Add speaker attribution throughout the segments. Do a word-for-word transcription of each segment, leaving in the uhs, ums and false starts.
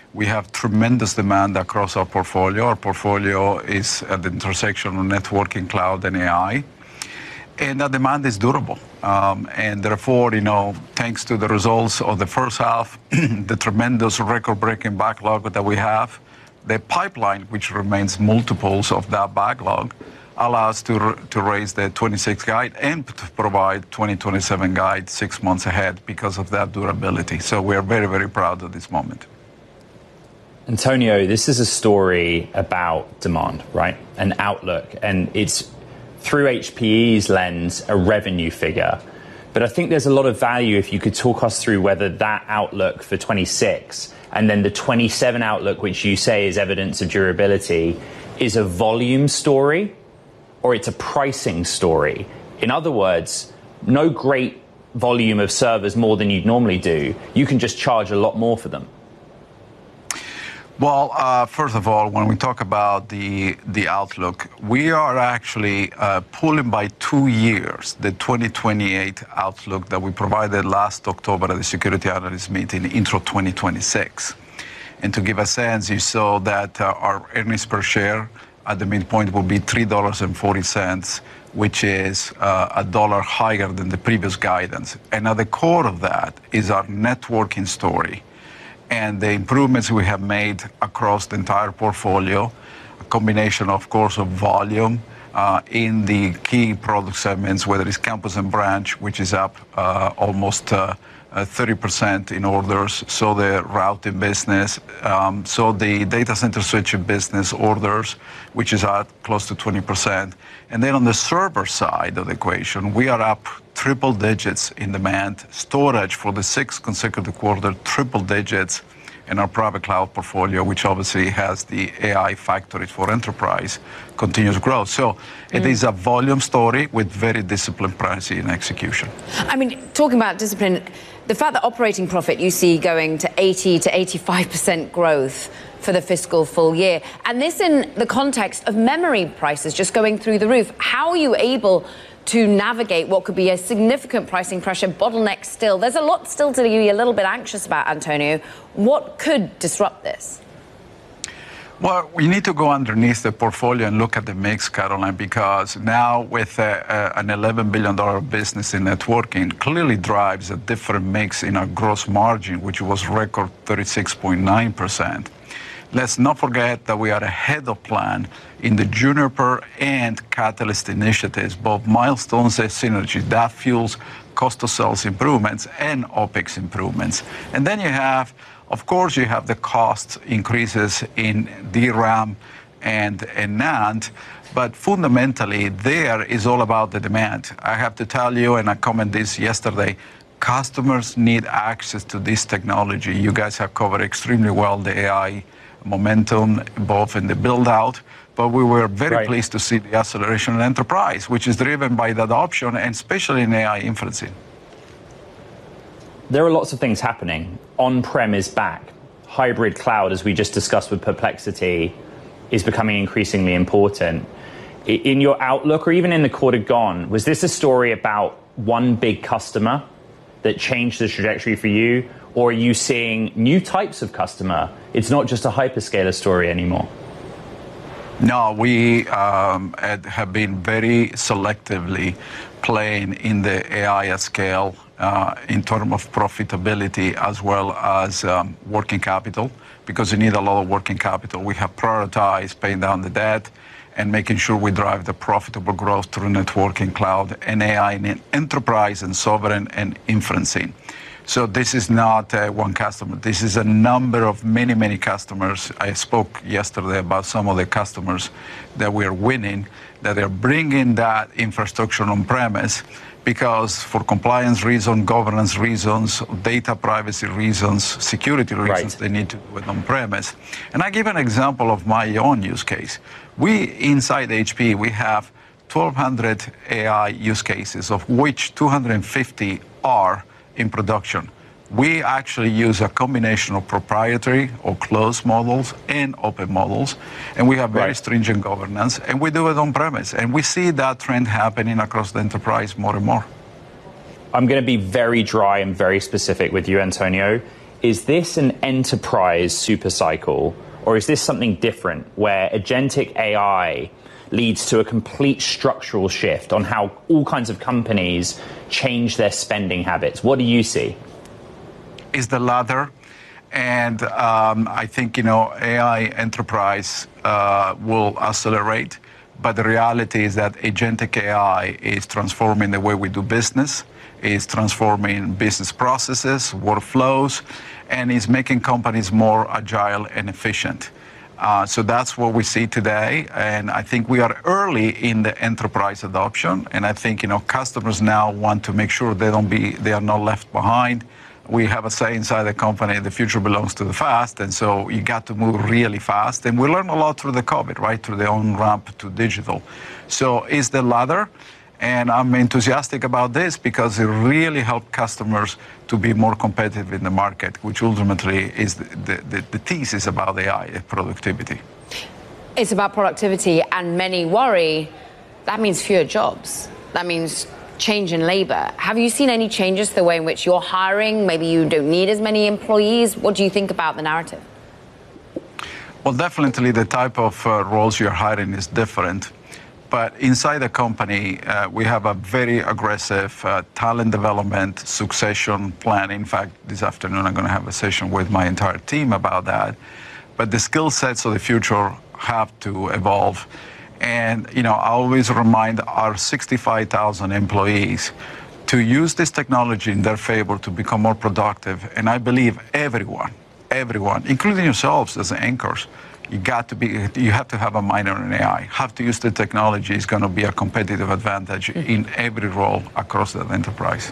Speaker 1: We have tremendous demand across our portfolio. Our portfolio is at the intersection of networking, cloud, and A I. And that demand is durable. Um, and therefore, you know, thanks to the results of the first half, the tremendous record-breaking backlog that we have, the pipeline, which remains multiples of that backlog, allows us to, to raise the twenty-six guide and to provide twenty twenty-seven guide six months ahead because of that durability. So we are very, very proud of this moment.
Speaker 2: Antonio, this is a story about demand, right? An outlook. And it's, through H P E's lens, a revenue figure. But I think there's a lot of value if you could talk us through whether that outlook for twenty-six and then the twenty-seven outlook, which you say is evidence of durability, is a volume story or it's a pricing story. In other words, no great volume of servers more than you'd normally do. You can just charge a lot more for them.
Speaker 1: Well, uh, first of all, when we talk about the the outlook, we are actually uh, pulling by two years the twenty twenty-eight outlook that we provided last October at the Security Analyst Meeting, Intro twenty twenty-six. And to give a sense, you saw that uh, our earnings per share at the midpoint will be three dollars and forty cents, which is uh, a dollar higher than the previous guidance. And at the core of that is our networking story and the improvements we have made across the entire portfolio, a combination, of course, of volume uh, in the key product segments, whether it's campus and branch, which is up uh, almost uh, uh, thirty percent in orders, so the routing business, um, so the data center switching business orders, which is up close to twenty percent. And then on the server side of the equation, we are up triple digits in demand. Storage for the sixth consecutive quarter, triple digits in our private cloud portfolio, which obviously has the A I factories for enterprise, continues growth. So it mm. is a volume story with very disciplined pricing and execution.
Speaker 3: I mean, talking about discipline, the fact that operating profit you see going to eighty to eighty-five percent growth for the fiscal full year, and this in the context of memory prices just going through the roof. How are you able to navigate what could be a significant pricing pressure bottleneck still? There's a lot still to be a little bit anxious about, Antonio. What could disrupt this?
Speaker 1: Well, we need to go underneath the portfolio and look at the mix, Caroline, because now with uh, uh, an eleven billion dollars business in networking clearly drives a different mix in our gross margin, which was record thirty-six point nine percent. Let's not forget that we are ahead of plan in the Juniper and Catalyst initiatives, both milestones and synergy. That fuels cost of sales improvements and OpEx improvements. And then you have, of course, you have the cost increases in D RAM and, and NAND, but fundamentally there is all about the demand. I have to tell you, and I commented this yesterday, customers need access to this technology. You guys have covered extremely well the A I momentum, both in the build-out, but we were very right. pleased to see the acceleration in enterprise, which is driven by the adoption, and especially in A I inferencing.
Speaker 2: There are lots of things happening. On-prem is back. Hybrid cloud, as we just discussed with Perplexity, is becoming increasingly important. In your outlook, or even in the quarter gone, was this a story about one big customer that changed the trajectory for you? Or are you seeing new types of customer? It's not just a hyperscaler story anymore.
Speaker 1: No, we um, have been very selectively playing in the A I at scale uh, in terms of profitability as well as um, working capital, because you need a lot of working capital. We have prioritized paying down the debt and making sure we drive the profitable growth through networking, cloud, and A I in enterprise and sovereign and inferencing. So this is not uh, one customer. This is a number of many, many customers. I spoke yesterday about some of the customers that we are winning, that are bringing that infrastructure on premise because for compliance reasons, governance reasons, data privacy reasons, security reasons, right. they need to do it on premise. And I give an example of my own use case. We, inside H P, we have twelve hundred A I use cases, of which two hundred fifty are in production. We actually use a combination of proprietary or closed models and open models, and we have very right. stringent governance, and we do it on premise. And we see that trend happening across the enterprise more and more.
Speaker 2: I'm going to be very dry and very specific with you, Antonio. is this an enterprise super cycle, or is this something different where agentic A I leads to a complete structural shift on how all kinds of companies change their spending habits? What do you see?
Speaker 1: Is the latter. And um, I think, you know, A I enterprise uh, will accelerate. But the reality is that agentic A I is transforming the way we do business, is transforming business processes, workflows, and is making companies more agile and efficient. Uh, so that's what we see today, and I think we are early in the enterprise adoption. And I think, you know, customers now want to make sure they don't be, they are not left behind. We have a say inside the company: the future belongs to the fast, and so you got to move really fast. And we learned a lot through the COVID, right, through the on ramp to digital. So it's the latter. And I'm enthusiastic about this because it really helped customers to be more competitive in the market, which ultimately is the, the, the, the thesis about A I, productivity.
Speaker 3: It's about productivity, and many worry that means fewer jobs. That means change in labor. Have you seen any changes to the way in which you're hiring? Maybe you don't need as many employees. What do you think about the narrative?
Speaker 1: Well, definitely the type of uh, roles you're hiring is different. But inside the company, uh, we have a very aggressive uh, talent development succession plan. In fact, this afternoon I'm going to have a session with my entire team about that. But the skill sets of the future have to evolve. And, you know, I always remind our sixty-five thousand employees to use this technology in their favor to become more productive. And I believe everyone, everyone, including yourselves as anchors, you got to be, you have to have a minor in A I. Have to use the technology is going to be a competitive advantage in every role across that enterprise.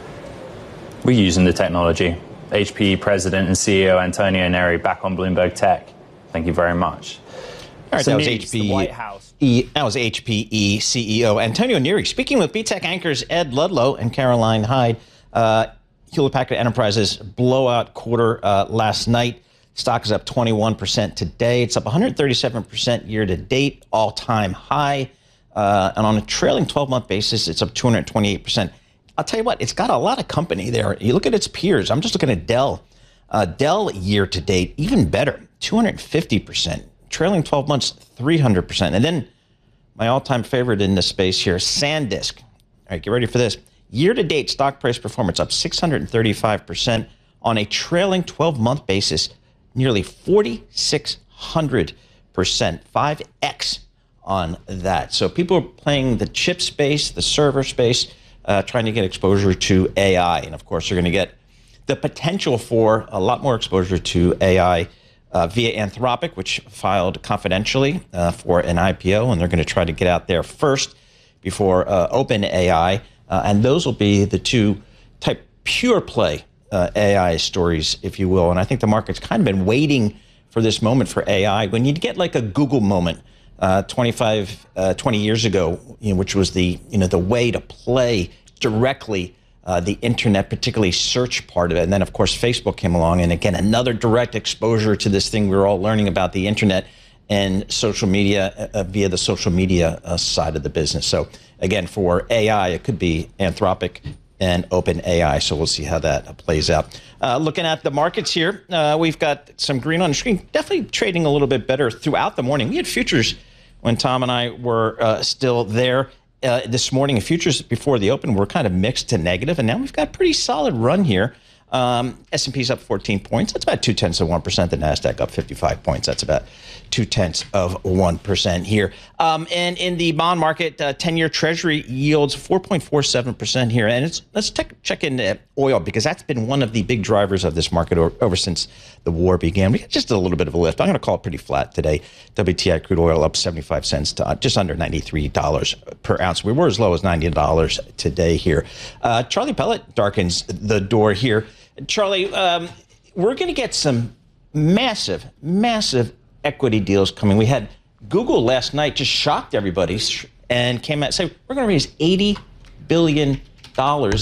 Speaker 2: We're using the technology. H P E President and C E O Antonio Neri back on Bloomberg Tech. Thank you very much.
Speaker 4: All right,
Speaker 2: So
Speaker 4: that was
Speaker 2: news,
Speaker 4: H P E.
Speaker 2: the White House.
Speaker 4: E, that was H P E C E O Antonio Neri speaking with B Tech anchors Ed Ludlow and Caroline Hyde. Uh, Hewlett Packard Enterprise's blowout quarter uh, last night. Stock is up twenty-one percent today. It's up one hundred thirty-seven percent year to date, all-time high. Uh, and on a trailing twelve-month basis, it's up two hundred twenty-eight percent. I'll tell you what, it's got a lot of company there. You look at its peers. I'm just looking at Dell. Uh, Dell year to date, even better, two hundred fifty percent. Trailing twelve months, three hundred percent. And then my all-time favorite in this space here, SanDisk. All right, get ready for this. Year to date, stock price performance up six hundred thirty-five percent. On a trailing twelve-month basis, nearly forty-six hundred percent, five X on that. So people are playing the chip space, the server space, uh, trying to get exposure to A I. And of course, you're going to get the potential for a lot more exposure to A I uh, via Anthropic, which filed confidentially uh, for an I P O. And they're going to try to get out there first before uh, OpenAI. Uh, and those will be the two type pure play Uh, A I stories, if you will. And I think the market's kind of been waiting for this moment for A I. When you get like a Google moment uh, twenty-five, uh, twenty years ago, you know, which was the, you know, the way to play directly uh, the internet, particularly search part of it. And then, of course, Facebook came along. And again, another direct exposure to this thing we're all learning about, the internet and social media uh, via the social media uh, side of the business. So again, for A I, it could be Anthropic and OpenAI. So we'll see how that plays out. Uh, looking at the markets here, uh, we've got some green on the screen, definitely trading a little bit better throughout the morning. We had futures when Tom and I were uh, still there uh, this morning. Futures before the open were kind of mixed to negative, and now we've got a pretty solid run here. Um, S and P's up fourteen points. That's about two-tenths of one percent. The NASDAQ up fifty-five points. That's about two-tenths of one percent here. Um, and in the bond market, uh, ten-year Treasury yields four point four seven percent here. And it's, let's check, check in uh, oil, because that's been one of the big drivers of this market over, over since the war began. We got just a little bit of a lift. I'm going to call it pretty flat today. W T I crude oil up seventy-five cents to uh, just under ninety-three dollars per ounce. We were as low as ninety dollars today here. Uh, Charlie Pellet darkens the door here. Charlie, um, we're going to get some massive, massive equity deals coming. We had Google last night, just shocked everybody and came out and said, we're going to raise eighty billion dollars.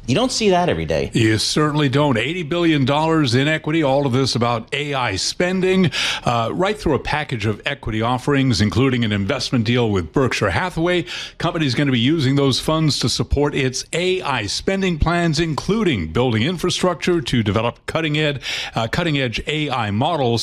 Speaker 4: You don't see that every day.
Speaker 5: You certainly don't. eighty billion dollars in equity, all of this about A I spending, uh, right through a package of equity offerings, including an investment deal with Berkshire Hathaway. Company's going to be using those funds to support its A I spending plans, including building infrastructure to develop cutting edge, uh, cutting edge A I models.